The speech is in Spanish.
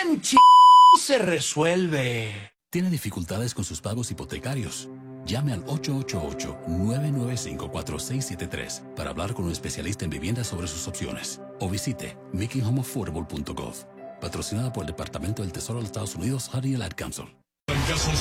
se resuelve. ¿Tiene dificultades con sus pagos hipotecarios? Llame al 888-995-4673 para hablar con un especialista en vivienda sobre sus opciones. O visite makinghomeaffordable.gov. Patrocinada por el Departamento del Tesoro de los Estados Unidos, Honey Ad Council. En casos